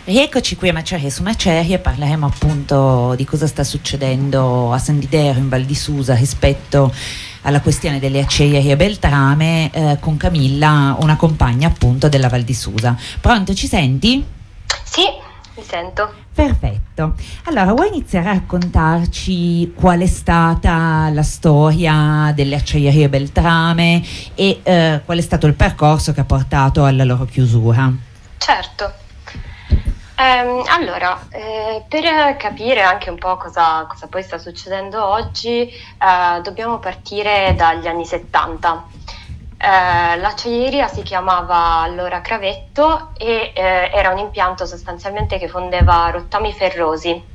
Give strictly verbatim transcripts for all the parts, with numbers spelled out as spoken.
Rieccoci qui a Macerie su Macerie, parleremo appunto di cosa sta succedendo a San Didero in Val di Susa rispetto alla questione delle acciaierie Beltrame eh, con Camilla, una compagna appunto della Val di Susa. Pronto, ci senti? Sì, mi sento. Perfetto. Allora, vuoi iniziare a raccontarci qual è stata la storia delle acciaierie Beltrame e eh, qual è stato il percorso che ha portato alla loro chiusura? Certo. Ehm, allora, eh, per capire anche un po' cosa, cosa poi sta succedendo oggi, eh, dobbiamo partire dagli anni settanta. Eh, l'acciaieria si chiamava allora Cravetto e eh, era un impianto sostanzialmente che fondeva rottami ferrosi.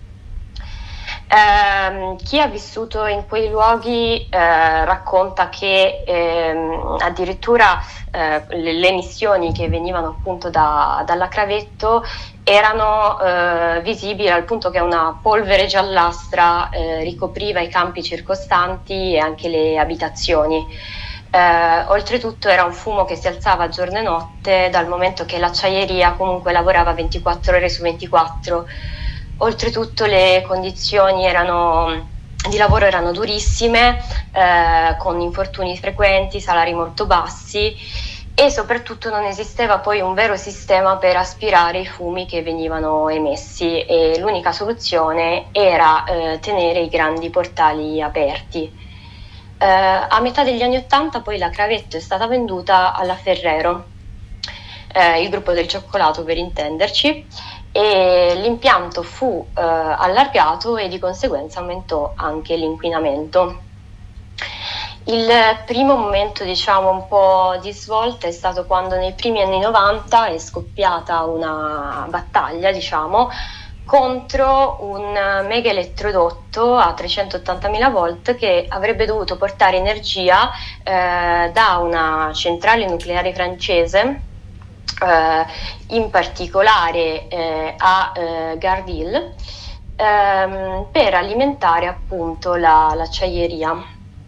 Eh, chi ha vissuto in quei luoghi eh, racconta che ehm, addirittura eh, le, le emissioni che venivano appunto da, dalla Cravetto erano eh, visibili al punto che una polvere giallastra eh, ricopriva i campi circostanti e anche le abitazioni. Eh, oltretutto era un fumo che si alzava giorno e notte, dal momento che l'acciaieria comunque lavorava ventiquattro ore su ventiquattro. Oltretutto le condizioni erano, di lavoro erano durissime, eh, con infortuni frequenti, salari molto bassi e soprattutto non esisteva poi un vero sistema per aspirare i fumi che venivano emessi e l'unica soluzione era eh, tenere i grandi portali aperti. Eh, a metà degli anni Ottanta poi la Cravetto è stata venduta alla Ferrero, eh, il gruppo del cioccolato per intenderci, e l'impianto fu eh, allargato e di conseguenza aumentò anche l'inquinamento. Il primo momento, diciamo, un po' di svolta è stato quando nei primi anni novanta è scoppiata una battaglia, diciamo, contro un mega elettrodotto a trecentottantamila volt che avrebbe dovuto portare energia eh, da una centrale nucleare francese, eh, in particolare eh, a eh, Gardil, ehm, per alimentare appunto la, l'acciaieria.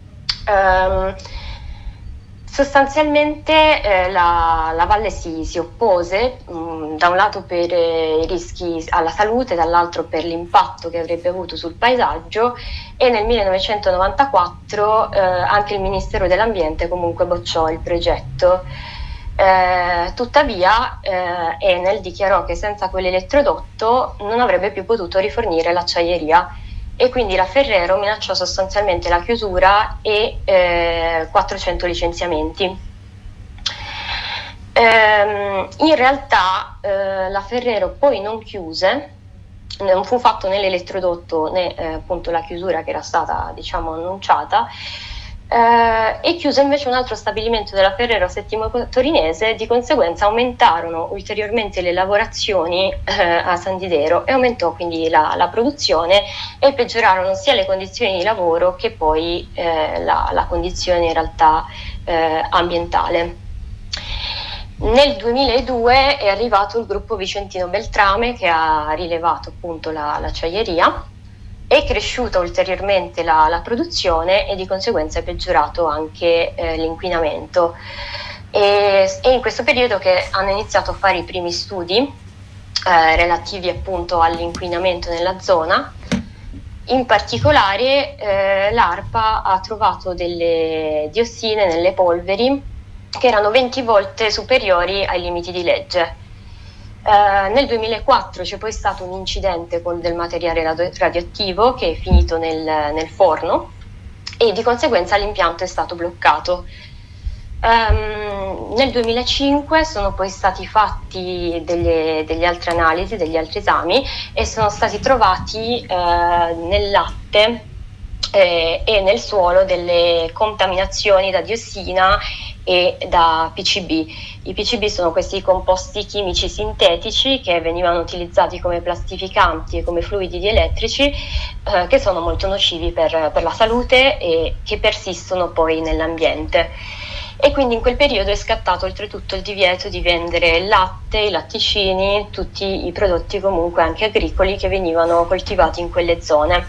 Um, sostanzialmente eh, la, la Valle si, si oppose mh, da un lato per eh, i rischi alla salute, dall'altro per l'impatto che avrebbe avuto sul paesaggio e nel millenovecentonovantaquattro eh, anche il Ministero dell'Ambiente comunque bocciò il progetto. Eh, tuttavia eh, Enel dichiarò che senza quell'elettrodotto non avrebbe più potuto rifornire l'acciaieria e quindi la Ferrero minacciò sostanzialmente la chiusura e eh, quattrocento licenziamenti. Ehm, in realtà eh, la Ferrero poi non chiuse, non fu fatto né l'elettrodotto né eh, appunto la chiusura che era stata, diciamo, annunciata, eh, e chiuse invece un altro stabilimento della Ferrero Settimo Torinese. Di conseguenza aumentarono ulteriormente le lavorazioni eh, a San Didero e aumentò quindi la, la produzione e peggiorarono sia le condizioni di lavoro che poi eh, la, la condizione in realtà eh, ambientale. Nel duemiladue è arrivato il gruppo Vicentino Beltrame che ha rilevato appunto la, l'acciaieria. È cresciuta ulteriormente la, la produzione e di conseguenza è peggiorato anche eh, l'inquinamento. E, è in questo periodo che hanno iniziato a fare i primi studi eh, relativi appunto all'inquinamento nella zona. In particolare eh, l'ARPA ha trovato delle diossine nelle polveri che erano venti volte superiori ai limiti di legge. Uh, nel duemilaquattro c'è poi stato un incidente con del materiale radio- radioattivo che è finito nel, nel forno e di conseguenza l'impianto è stato bloccato. Um, nel duemilacinque sono poi stati fatti delle, delle altre analisi, degli altri esami e sono stati trovati uh, nel latte eh, e nel suolo delle contaminazioni da diossina e da P C B. I P C B sono questi composti chimici sintetici che venivano utilizzati come plastificanti e come fluidi dielettrici eh, che sono molto nocivi per, per la salute e che persistono poi nell'ambiente. E quindi in quel periodo è scattato oltretutto il divieto di vendere il latte, i latticini, tutti i prodotti comunque anche agricoli che venivano coltivati in quelle zone.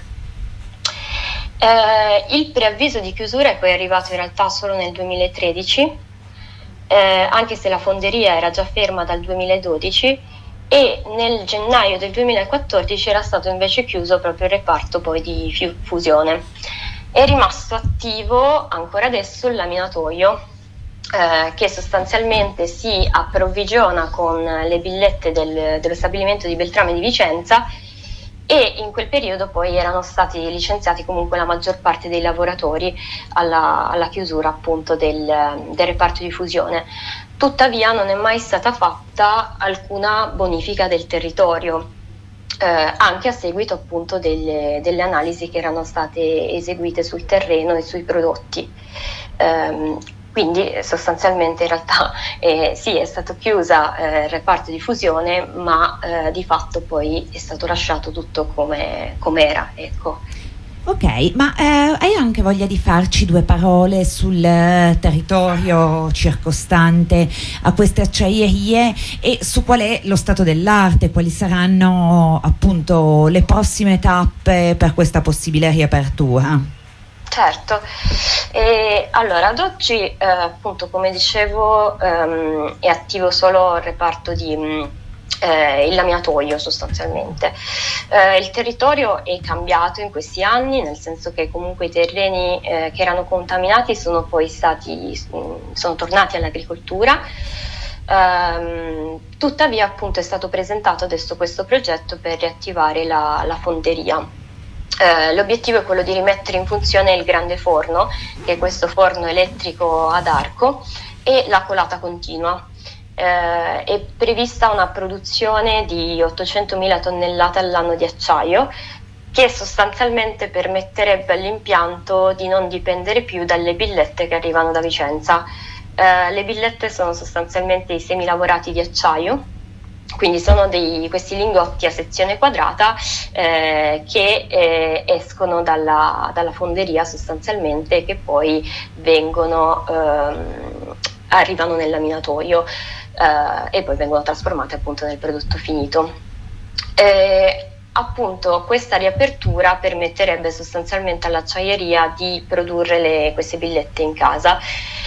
Eh, il preavviso di chiusura è poi arrivato in realtà solo nel duemilatredici, eh, anche se la fonderia era già ferma dal duemiladodici e nel gennaio del duemilaquattordici era stato invece chiuso proprio il reparto poi di fusione. È rimasto attivo ancora adesso il laminatoio, eh, che sostanzialmente si approvvigiona con le billette del, dello stabilimento di Beltrame di Vicenza, e in quel periodo poi erano stati licenziati comunque la maggior parte dei lavoratori alla, alla chiusura appunto del, del reparto di fusione. Tuttavia non è mai stata fatta alcuna bonifica del territorio, eh, anche a seguito appunto delle, delle analisi che erano state eseguite sul terreno e sui prodotti. Um, Quindi sostanzialmente in realtà eh, sì, è stato chiusa eh, il reparto di fusione, ma eh, di fatto poi è stato lasciato tutto come era, ecco. Ok, ma eh, hai anche voglia di farci due parole sul eh, territorio circostante a queste acciaierie e su qual è lo stato dell'arte, quali saranno appunto le prossime tappe per questa possibile riapertura? Certo, e allora ad oggi eh, appunto come dicevo ehm, è attivo solo il reparto di mh, eh, il laminatoio sostanzialmente. Eh, il territorio è cambiato in questi anni, nel senso che comunque i terreni eh, che erano contaminati sono poi stati, mh, sono tornati all'agricoltura. Um, tuttavia appunto è stato presentato adesso questo progetto per riattivare la, la fonderia. Uh, l'obiettivo è quello di rimettere in funzione il grande forno, che è questo forno elettrico ad arco, e la colata continua. Uh, è prevista una produzione di ottocentomila tonnellate all'anno di acciaio, che sostanzialmente permetterebbe all'impianto di non dipendere più dalle billette che arrivano da Vicenza. Uh, le billette sono sostanzialmente i semilavorati di acciaio, quindi sono dei, questi lingotti a sezione quadrata eh, che eh, escono dalla, dalla fonderia sostanzialmente, che poi vengono, ehm, arrivano nel laminatoio eh, e poi vengono trasformate appunto nel prodotto finito. Eh, appunto questa riapertura permetterebbe sostanzialmente all'acciaieria di produrre le, queste billette in casa.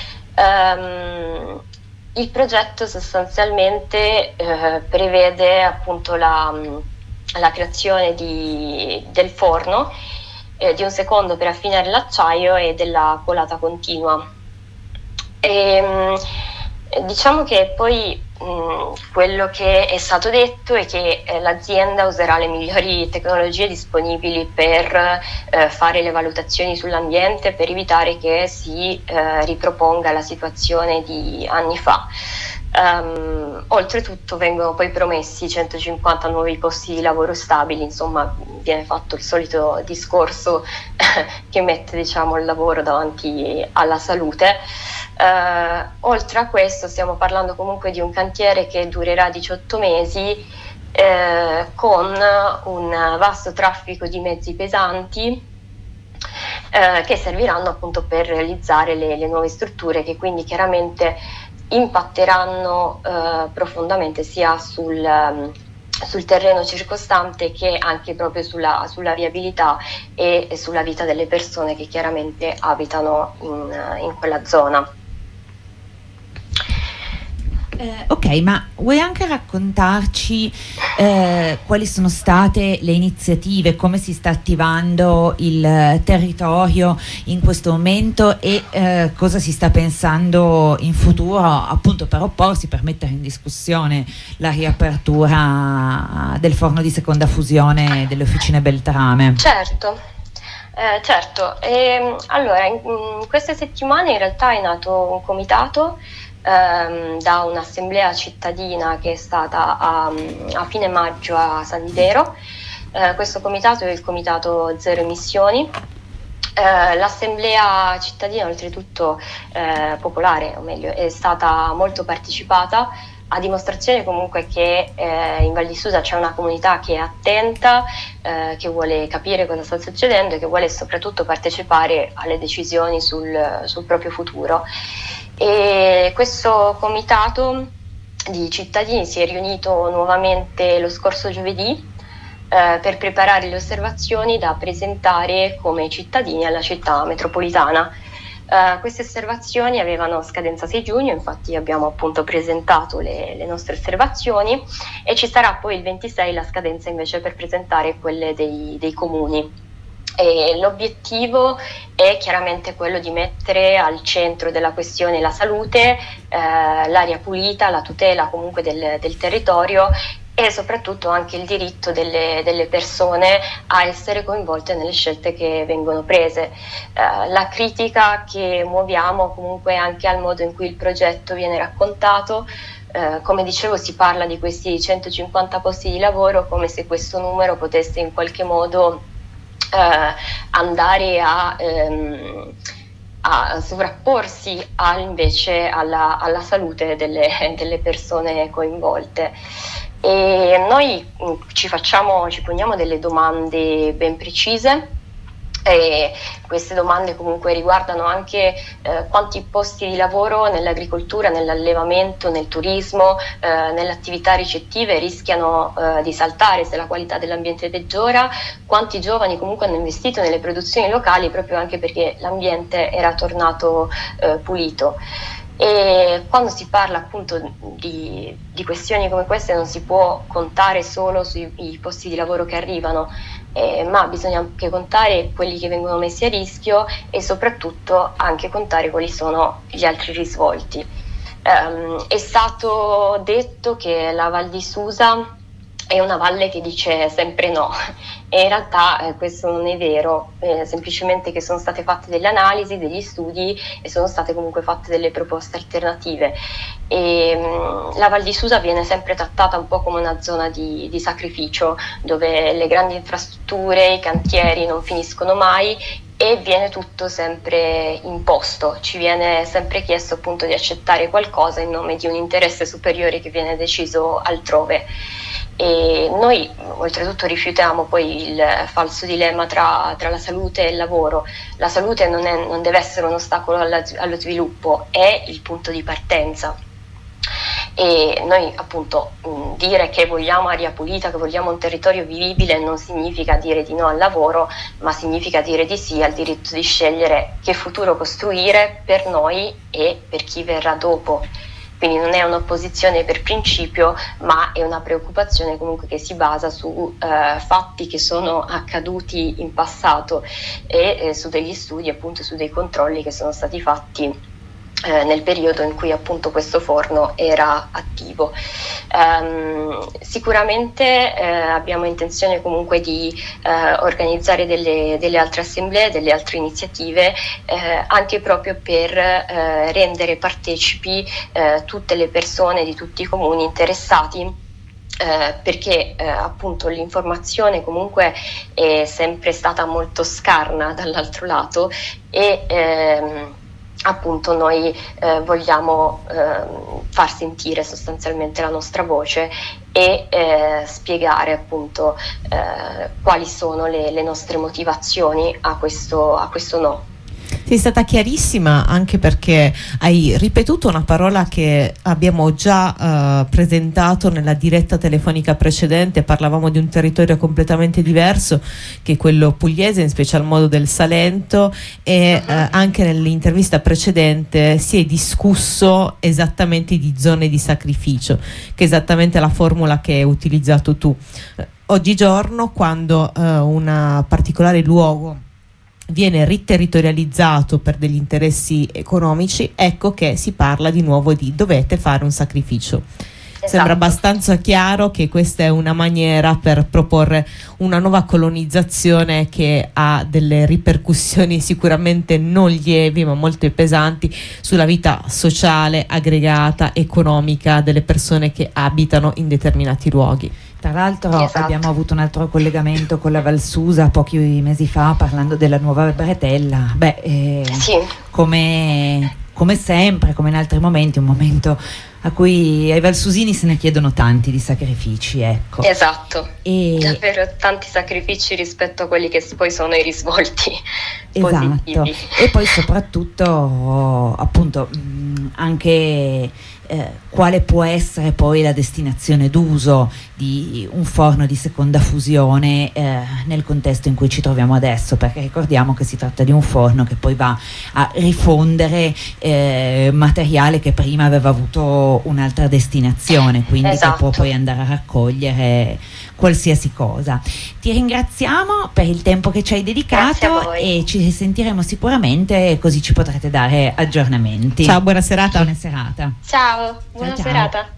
Um, Il progetto sostanzialmente eh, prevede appunto la, la creazione di, del forno, eh, di un secondo per affinare l'acciaio e della colata continua. E, mh, diciamo che poi mh, quello che è stato detto è che eh, l'azienda userà le migliori tecnologie disponibili per eh, fare le valutazioni sull'ambiente, per evitare che si eh, riproponga la situazione di anni fa. Um, oltretutto vengono poi promessi centocinquanta nuovi posti di lavoro stabili, insomma viene fatto il solito discorso che mette, diciamo, il lavoro davanti alla salute. Uh, oltre a questo stiamo parlando comunque di un cantiere che durerà diciotto mesi, eh, con un vasto traffico di mezzi pesanti eh, che serviranno appunto per realizzare le, le nuove strutture, che quindi chiaramente impatteranno eh, profondamente sia sul, um, sul terreno circostante che anche proprio sulla, sulla viabilità e, e sulla vita delle persone che chiaramente abitano in, in quella zona. Eh, ok, ma vuoi anche raccontarci eh, quali sono state le iniziative, come si sta attivando il eh, territorio in questo momento e eh, cosa si sta pensando in futuro appunto per opporsi, per mettere in discussione la riapertura del forno di seconda fusione delle officine Beltrame? Certo. Eh, certo, e, allora in, in queste settimane in realtà è nato un comitato ehm, da un'assemblea cittadina che è stata a, a fine maggio a San Didero. Eh, questo comitato è il comitato Zero Emissioni. Eh, l'assemblea cittadina, oltretutto eh, popolare, o meglio, è stata molto partecipata, a dimostrazione comunque che eh, in Val di Susa c'è una comunità che è attenta, eh, che vuole capire cosa sta succedendo e che vuole soprattutto partecipare alle decisioni sul, sul proprio futuro. E questo comitato di cittadini si è riunito nuovamente lo scorso giovedì eh, per preparare le osservazioni da presentare come cittadini alla città metropolitana. Uh, queste osservazioni avevano scadenza sei giugno, infatti abbiamo appunto presentato le, le nostre osservazioni e ci sarà poi il ventisei la scadenza invece per presentare quelle dei, dei comuni. E l'obiettivo è chiaramente quello di mettere al centro della questione la salute, eh, l'aria pulita, la tutela comunque del, del territorio e soprattutto anche il diritto delle, delle persone a essere coinvolte nelle scelte che vengono prese. Eh, la critica che muoviamo comunque anche al modo in cui il progetto viene raccontato. Eh, come dicevo, si parla di questi centocinquanta posti di lavoro come se questo numero potesse in qualche modo Eh, andare a, ehm, a sovrapporsi a, invece alla, alla salute delle, delle persone coinvolte. E noi mh, ci facciamo, ci poniamo delle domande ben precise. E queste domande comunque riguardano anche eh, quanti posti di lavoro nell'agricoltura, nell'allevamento, nel turismo, eh, nelle attività ricettive rischiano eh, di saltare se la qualità dell'ambiente peggiora, quanti giovani comunque hanno investito nelle produzioni locali proprio anche perché l'ambiente era tornato eh, pulito. E quando si parla appunto di, di questioni come queste non si può contare solo sui posti di lavoro che arrivano, eh, ma bisogna anche contare quelli che vengono messi a rischio e soprattutto anche contare quali sono gli altri risvolti. Um, è stato detto che la Val di Susa è una valle che dice sempre no e in realtà eh, questo non è vero, eh, semplicemente che sono state fatte delle analisi, degli studi e sono state comunque fatte delle proposte alternative. E, mh, la Val di Susa viene sempre trattata un po' come una zona di, di sacrificio dove le grandi infrastrutture, i cantieri non finiscono mai e viene tutto sempre imposto, ci viene sempre chiesto appunto di accettare qualcosa in nome di un interesse superiore che viene deciso altrove. E noi oltretutto rifiutiamo poi il falso dilemma tra, tra la salute e il lavoro. La salute non, è, non deve essere un ostacolo alla, allo sviluppo, è il punto di partenza. E noi appunto mh, dire che vogliamo aria pulita, che vogliamo un territorio vivibile non significa dire di no al lavoro, ma significa dire di sì al diritto di scegliere che futuro costruire per noi e per chi verrà dopo. Quindi non è un'opposizione per principio, ma è una preoccupazione comunque che si basa su eh, fatti che sono accaduti in passato e eh, su degli studi, appunto su dei controlli che sono stati fatti eh, nel periodo in cui appunto questo forno era attivo. Um, sicuramente eh, abbiamo intenzione comunque di eh, organizzare delle, delle altre assemblee, delle altre iniziative eh, anche proprio per eh, rendere partecipi eh, tutte le persone di tutti i comuni interessati. Eh, perché eh, appunto l'informazione comunque è sempre stata molto scarna dall'altro lato e ehm, appunto noi eh, vogliamo eh, far sentire sostanzialmente la nostra voce e eh, spiegare appunto eh, quali sono le, le nostre motivazioni a questo, a questo no. Sei stata chiarissima anche perché hai ripetuto una parola che abbiamo già uh, presentato nella diretta telefonica precedente. Parlavamo di un territorio completamente diverso che è quello pugliese, in special modo del Salento, e uh, anche nell'intervista precedente si è discusso esattamente di zone di sacrificio, che è esattamente la formula che hai utilizzato tu. Oggigiorno, quando uh, un particolare luogo viene riterritorializzato per degli interessi economici, ecco che si parla di nuovo di dovete fare un sacrificio. Esatto. Sembra abbastanza chiaro che questa è una maniera per proporre una nuova colonizzazione che ha delle ripercussioni sicuramente non lievi ma molto pesanti sulla vita sociale, aggregata, economica delle persone che abitano in determinati luoghi. Tra l'altro esatto. abbiamo avuto un altro collegamento con la Val Susa pochi mesi fa parlando della nuova bretella. Beh, eh, sì. come, come sempre, come in altri momenti, un momento a cui ai valsusini se ne chiedono tanti di sacrifici, ecco. Esatto, e... davvero tanti sacrifici rispetto a quelli che poi sono i risvolti esatto. positivi. E poi soprattutto appunto mh, anche eh, quale può essere poi la destinazione d'uso di un forno di seconda fusione eh, nel contesto in cui ci troviamo adesso, perché ricordiamo che si tratta di un forno che poi va a rifondere eh, materiale che prima aveva avuto un'altra destinazione, quindi esatto. che può poi andare a raccogliere qualsiasi cosa. Ti ringraziamo per il tempo che ci hai dedicato e ci sentiremo sicuramente, così ci potrete dare aggiornamenti. Ciao, buona serata. Buona serata. Ciao, buona ciao, serata. Ciao.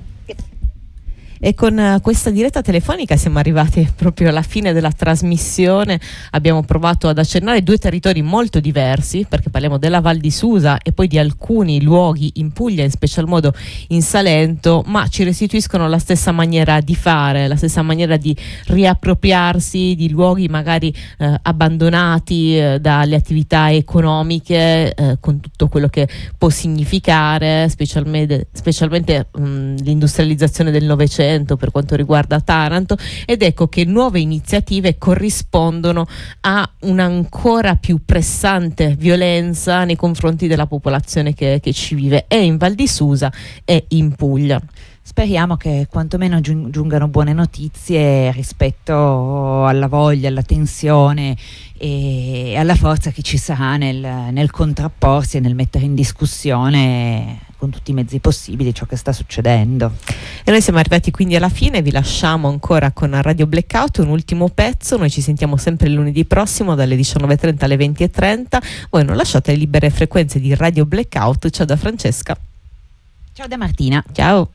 E con questa diretta telefonica siamo arrivati proprio alla fine della trasmissione. Abbiamo provato ad accennare due territori molto diversi, perché parliamo della Val di Susa e poi di alcuni luoghi in Puglia, in special modo in Salento, ma ci restituiscono la stessa maniera di fare, la stessa maniera di riappropriarsi di luoghi magari eh, abbandonati eh, dalle attività economiche, eh, con tutto quello che può significare, specialmente, specialmente mh, l'industrializzazione del Novecento per quanto riguarda Taranto, ed ecco che nuove iniziative corrispondono a un'ancora più pressante violenza nei confronti della popolazione che, che ci vive e in Val di Susa e in Puglia. Speriamo che quantomeno giungano buone notizie rispetto alla voglia, alla tensione e alla forza che ci sarà nel, nel contrapporsi e nel mettere in discussione con tutti i mezzi possibili ciò che sta succedendo. E noi siamo arrivati quindi alla fine, vi lasciamo ancora con Radio Blackout, un ultimo pezzo. Noi ci sentiamo sempre il lunedì prossimo dalle diciannove e trenta alle venti e trenta. Voi non lasciate le libere frequenze di Radio Blackout. Ciao da Francesca. Ciao da Martina. Ciao.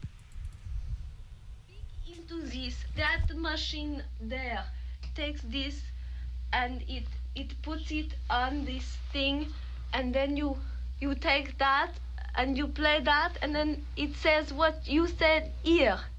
That machine there takes this and it it puts it on this thing, and then you you take that and you play that, and then it says what you said here.